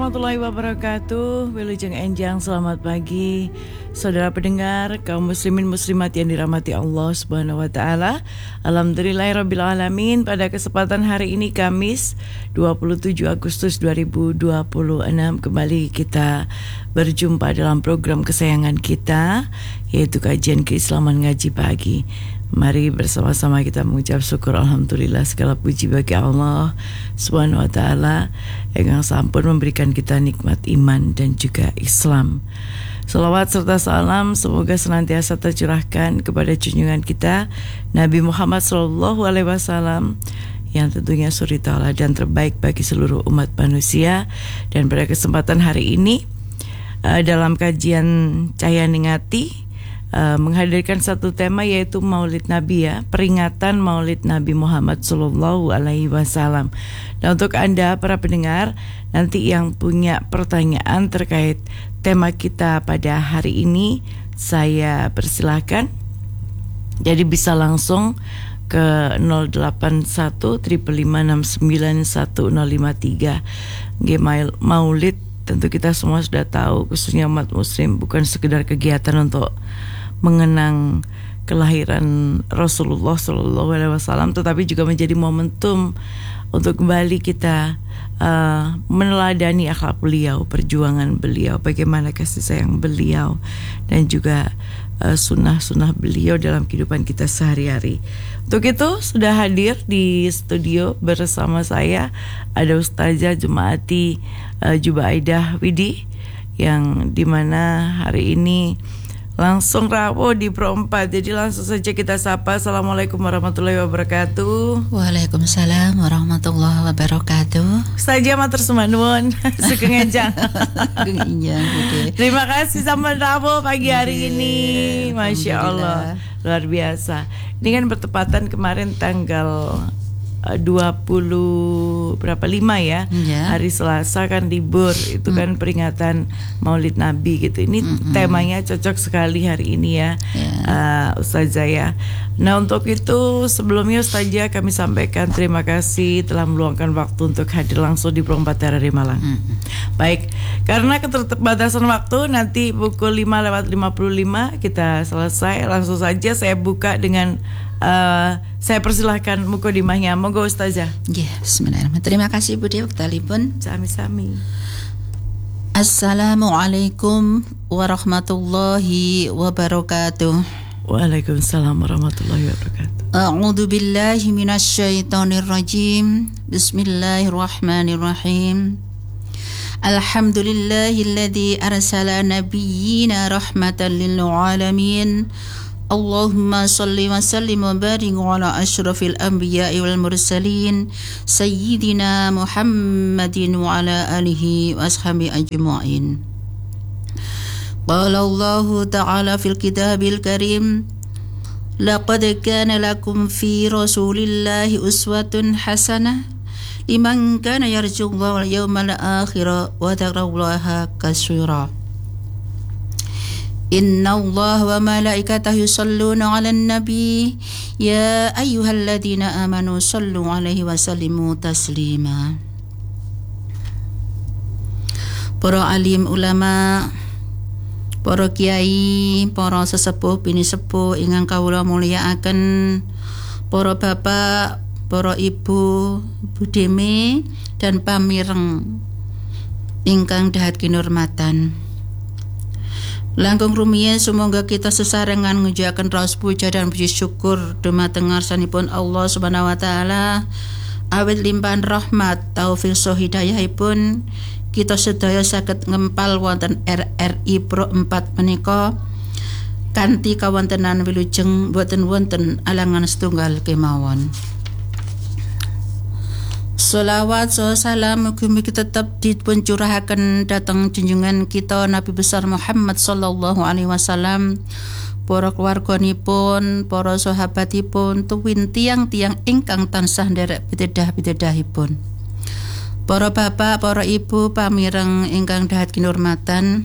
Warahmatullahi wabarakatuh. Wilujeng Enjang, selamat pagi saudara pendengar, kaum muslimin muslimat yang dirahmati Allah Subhanahu wa taala. Alhamdulillahirabbil alamin. Pada kesempatan hari ini Kamis 27 Agustus 2026 kembali kita berjumpa dalam program kesayangan kita, yaitu kajian keislaman ngaji pagi. Mari bersama-sama kita mengucap syukur alhamdulillah, segala puji bagi Allah Subhanahu wa taala yang sampun memberikan kita nikmat iman dan juga Islam. Salawat serta salam semoga senantiasa tercurahkan kepada junjungan kita Nabi Muhammad SAW yang tentunya suri taala dan terbaik bagi seluruh umat manusia. Dan pada kesempatan hari ini dalam kajian Cahaya Ningati menghadirkan satu tema, yaitu Maulid Nabi, ya, peringatan Maulid Nabi Muhammad SAW. Dan untuk Anda para pendengar nanti yang punya pertanyaan terkait tema kita pada hari ini, saya persilahkan. Jadi bisa langsung ke 081 5569153. Gmail Maulid tentu kita semua sudah tahu, khususnya umat muslim, bukan sekedar kegiatan untuk mengenang kelahiran Rasulullah SAW, tetapi juga menjadi momentum untuk kembali kita meneladani akhlak beliau, perjuangan beliau, bagaimana kasih sayang beliau, dan juga sunnah-sunnah beliau dalam kehidupan kita sehari-hari. Untuk itu sudah hadir di studio bersama saya ada Ustazah Jumaati Jubaidah Widi, yang dimana hari ini langsung Rabu di Pro 4. Jadi langsung saja kita sapa. Assalamualaikum warahmatullahi wabarakatuh. Waalaikumsalam warahmatullahi wabarakatuh. Saja matur sumanuwun. Sugeng enjang. Terima kasih sama Rabu pagi hari ini. Masya Allah, luar biasa. Ini kan bertepatan kemarin tanggal 25 ya, hari Selasa kan libur, itu kan peringatan Maulid Nabi gitu. Ini temanya cocok sekali hari ini ya, Ustazah ya. Nah untuk itu sebelumnya Ustazah kami sampaikan terima kasih telah meluangkan waktu untuk hadir langsung di Pro 4 dari Malang. Baik, karena keterbatasan waktu, nanti pukul 5:55 kita selesai. Langsung saja saya buka dengan saya persilahkan mukodimahnya. Monggo Ustazah. Ya, bismillahirrahmanirrahim. Terima kasih Bu Dia waktalipun. Sami-sami. Assalamualaikum warahmatullahi wabarakatuh. Waalaikumsalam warahmatullahi wabarakatuh. A'udzu billahi minasyaitonir rajim. Bismillahirrahmanirrahim. Alhamdulillahilladzi arsala nabiyyina rahmatan lil alamin. Allahumma salli wa sallim wa barik ala asyrafil anbiya'i wal mursalin sayyidina Muhammadin wa ala alihi wa ashabihi ajma'in. Qala Allah ta'ala fil kitabil karim, laqad kana lakum fi rasulillahi uswatun hasanah liman kana yarjullaha wal yawmal akhir wa dzakarallaha katsira. Inna Allah wa malaikatahu yusalluna 'alan nabi ya ayyuhalladzina amanu sallu 'alaihi wa sallimu taslima. Para alim ulama, para kiai, para sesepuh bini sepuh ingkang kawula mulyakaken, para bapak, para ibu, budeme dan pamireng ingkang dahat kinurmatan. Langkung rumiyin sumangga kita sesarengan ngujaken raos puja dan puji syukur dumateng ngarsanipun Allah Subhanahu wa taala, awit limpahan rahmat taufik saha hidayahipun kita sedaya saged ngempal wonten RRI Pro 4 menika kanthi kawontenan wilujeng boten wonten alangan setunggal kemawon. Salawat salam mugi-mugi tetap dipuncurahaken dhateng junjungan kita Nabi besar Muhammad sallallahu alaihi wasallam, para keluarganipun, para sahabatipun, tuwin tiang-tiang ingkang tansah nderek pitedah-pitedahipun. Para bapak, para ibu, pamireng ingkang dahat kinurmatan.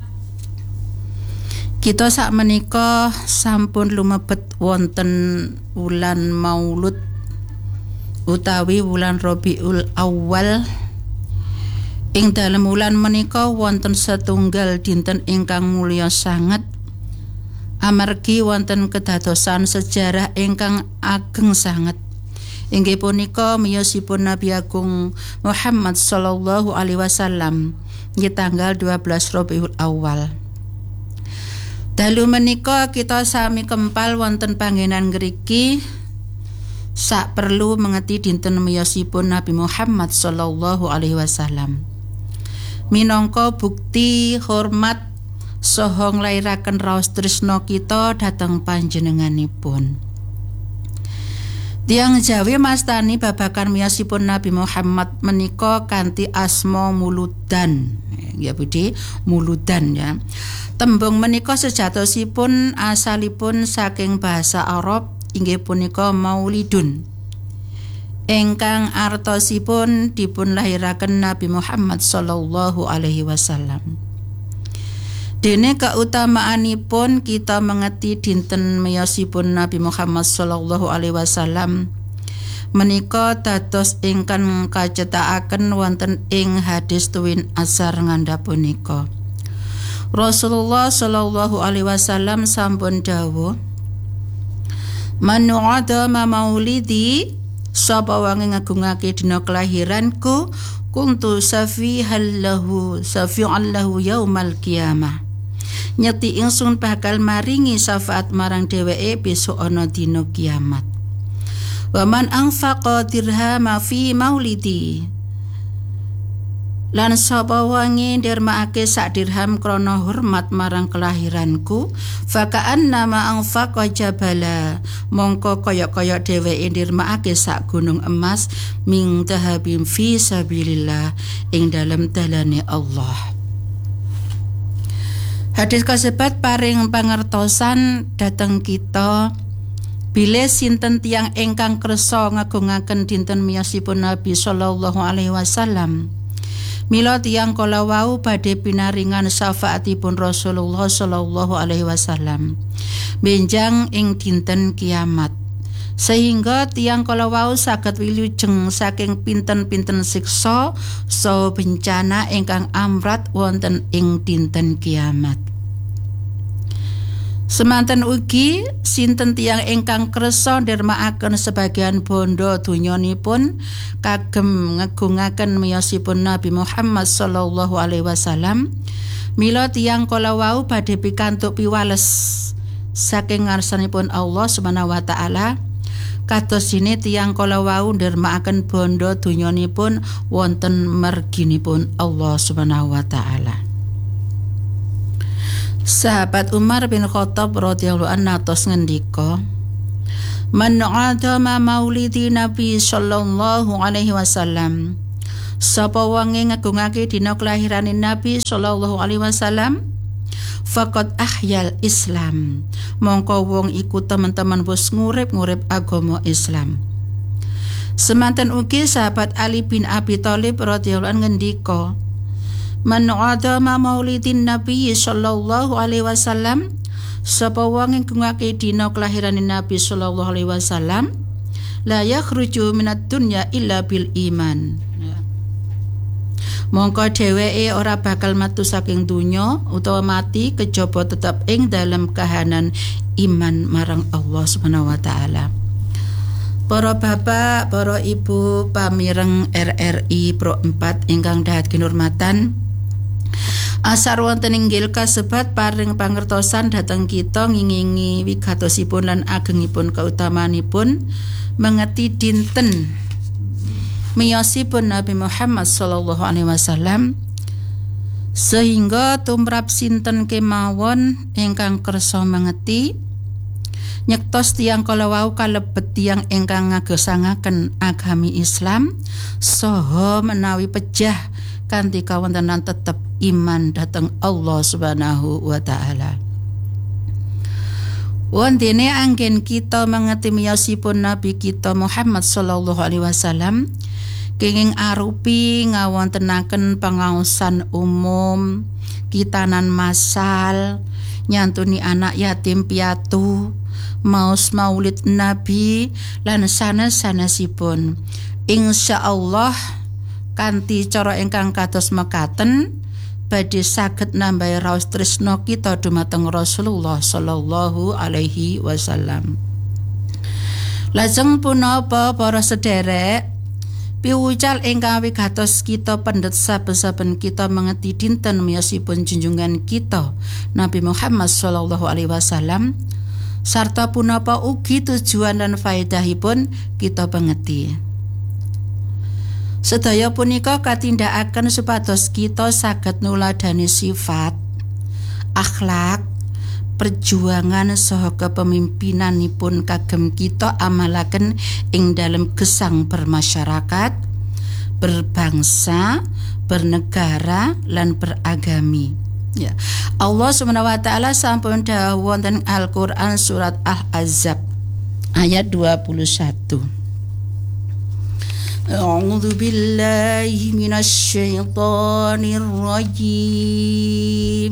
Kita sakmenika sampun lumebet wonten wulan Maulud utawi wulan Rabiul Awal Ing dalem wulan menika wonten setunggal dinten ingkang mulya sanget amargi wonten kedadosan sejarah ingkang ageng sanget. Inggih punika miyosipun Nabi Agung Muhammad sallallahu alaihi wasallam nggih tanggal 12 Rabiul Awal. Dalu menika kita sami kempal wonten panggenan ngriki sak perlu mengeti dinten miyosipun Nabi Muhammad sallallahu alaihi wasallam. Minangka bukti hormat saha nglairaken raos tresna kita dhateng panjenenganipun. Tiyang Jawi mastani babagan miyosipun Nabi Muhammad menika kanthi asma Muludan. Ya Budi, Muludan ya. Tembung menika sejatosipun asalipun saking basa Arab inggih punika Maulidun. Ingkang artosipun dipun lahiraken Nabi Muhammad sallallahu alaihi wasallam. Dene keutamaanipun kita mengeti dinten miyosipun Nabi Muhammad sallallahu alaihi wasallam menika dados ingkang kacethaken wonten ing hadis tuwin asar ngandhap punika. Rasulullah sallallahu alaihi wasallam sampun dawuh, "Man adama maulidi, sapa wangi ngagungake dina kelahiranku, kuntu safihan lahu yaumal qiyamah." Nyeti ingsun bakal maringi syafaat marang dheweke besok ana dina kiamat. Wa man anfaqa dirhama fi maulidi, lan sapa wangi ndermakake sak dirham krana hormat marang kelahiranku, faka'anna ma anfaqa jabala, mongko kaya-kaya dheweke ndermakake sak gunung emas min dhahabin fi sabilillah ing dalem dalane Allah. Hadis kasebat paring pangertosan dhateng kita bilih sinten tiyang ingkang kersa ngagungaken dinten miyosipun Nabi sallallahu alaihi wasallam. Mila tiyang kala wau badhe pinaringan syafaatipun Rasulullah sallallahu alaihi wasallam benjang ing dinten kiamat. Sehingga tiyang kala wau saged wilujeng saking pinten-pinten siksa saha bencana ingkang amrat wonten ing dinten kiamat. Semanten ugi sinten tiyang ingkang kersa ndermakaken sebagian bondo donyanipun kagem ngagungaken miyosipun Nabi Muhammad sallallahu alaihi wasallam, mila tiyang kala wau badhe pikantuk piwales saking ngarsanipun Allah Subhanahu wa taala. Kados dene tiyang kala wau ndermakaken bondo donyanipun wonten merginipun Allah Subhanahu wa taala. Sahabat Umar bin Khattab radhiyallahu anhu tos ngendika, "Man adama maulidi Nabi sallallahu alaihi wasallam." Sapa wong ngagungake dina kelahirane Nabi sallallahu alaihi wasallam, faqad ahyal Islam. Mongko wong iku teman-teman wis ngurip agama Islam. Semanten ugi sahabat Ali bin Abi Thalib radhiyallahu anhu ngendika, "Man adama maulidin Nabi sallallahu alaihi wasallam." Sapa wong ngagungake dina kelahirane Nabi sallallahu alaihi wasallam, la yakhruju minad dunya illa bil iman. Mongko dheweke ora bakal metu saking donya utawa mati kejaba tetep ing dalam kahanan iman marang Allah Subhanahu wa taala. Para bapak, para ibu pamireng RRI Pro 4 ingkang dahat kinurmatan, asar wonten inggil kasebat paring pangertosan dhateng kita ngingingi wigatosipun lan agengipun kautamanipun mengeti dinten miyosipun Nabi Muhammad sallallahu alaihi wasallam, sehingga tumrap sinten kemawon ingkang kersa mengeti nyektos tiyang kala wau kalebet tiyang ingkang ngagesangaken agami Islam saha menawi pejah kanthi kawontenan tetep iman dhateng Allah Subhanahu wa taala. Wondene anggen kita mengeti miyosipun Nabi kita Muhammad sallallahu alaihi wasallam kenging arupi ngawontenaken pangaosan umum, kitanan massal, nyantuni anak yatim piatu, maos maulid Nabi lan sanes-sanesipun. Insyaallah kanthi cara ingkang kados mekaten badhe saged nambahi raos tresna kita dumateng Rasulullah sallallahu alaihi wasallam. Lajeng punapa para sederek, piwucal ingkang wigatos kita pendet saben-saben kita mengeti dinten miyosipun junjungan kita Nabi Muhammad sallallahu alaihi wasallam sarta punapa ugi tujuan dan faedahipun kita pengeti. Sedaya punika katindakaken supados kita saged nuladani sifat, akhlak, perjuangan saha kepemimpinanipun kagem kita amalaken ing dalem gesang bermasyarakat, berbangsa, bernegara lan beragami. Ya. Allah Subhanahu wa taala sampun dawuh wonten Al-Qur'an surat Al-Ahzab ayat 21. A'udzu billahi minasy syaithanir rajim.